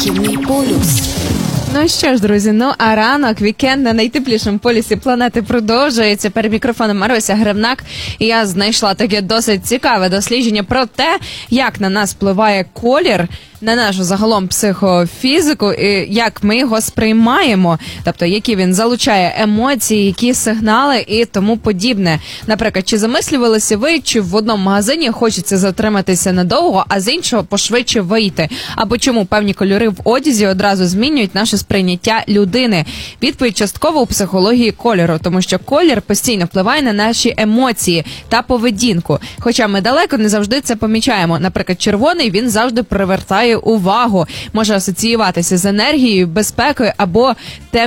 Західний полюс. Ну що ж, друзі, а ранок, вікенд на найтеплішому полюсі планети продовжується. Перед мікрофоном Маруся Гривнак. І я знайшла таке досить цікаве дослідження про те, як на нас впливає колір, на нашу загалом психофізику, і як ми його сприймаємо, тобто які він залучає емоції, які сигнали і тому подібне. Наприклад, чи замислювалися ви, чи в одному магазині хочеться затриматися надовго, а з іншого пошвидше вийти? Або чому певні кольори в одязі одразу змінюють наше сприйняття людини? Відповідь частково у психології кольору, тому що колір постійно впливає на наші емоції та поведінку. Хоча ми далеко не завжди це помічаємо. Наприклад, червоний, він завжди привертає увагу, може асоціюватися з енергією, безпекою або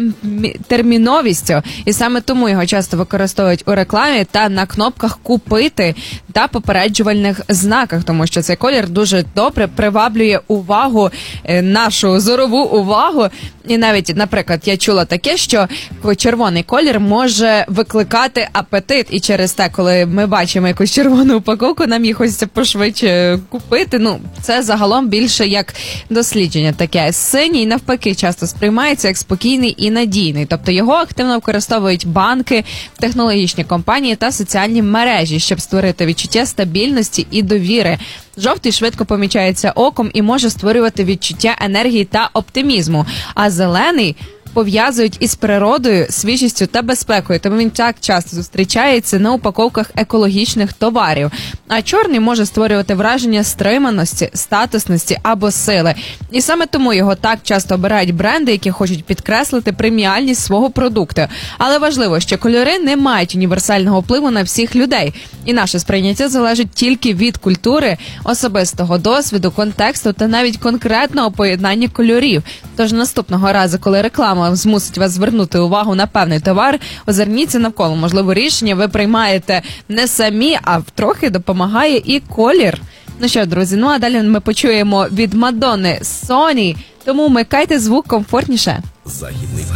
терміновістю. І саме тому його часто використовують у рекламі та на кнопках «Купити» та попереджувальних знаках, тому що цей колір дуже добре приваблює увагу, нашу зорову увагу. І навіть, наприклад, я чула таке, що червоний колір може викликати апетит. І через те, коли ми бачимо якусь червону упаковку, нам її хочеться пошвидше купити. Це загалом більше як дослідження таке. Синій, навпаки, часто сприймається як спокійний і надійний. Тобто його активно використовують банки, технологічні компанії та соціальні мережі, щоб створити відчуття стабільності і довіри. Жовтий швидко помічається оком і може створювати відчуття енергії та оптимізму. А зелений пов'язують із природою, свіжістю та безпекою, тому він так часто зустрічається на упаковках екологічних товарів. А чорний може створювати враження стриманості, статусності або сили. І саме тому його так часто обирають бренди, які хочуть підкреслити преміальність свого продукту. Але важливо, що кольори не мають універсального впливу на всіх людей. І наше сприйняття залежить тільки від культури, особистого досвіду, контексту та навіть конкретного поєднання кольорів. Тож наступного разу, коли реклама змусить вас звернути увагу на певний товар, озирніться навколо. Можливо, рішення ви приймаєте не самі, а трохи допомагає і колір. Ну що, друзі, а далі ми почуємо від Мадонни «Sony», тому вмикайте звук комфортніше. Західний